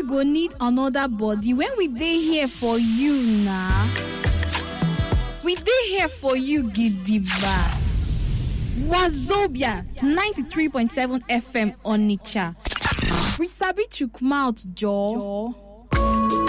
we go need another body when we dey here for you now? We dey here for you, Gidigba. Wazobia 93.7 FM Onitsha. We sabi chook mouth, jaw.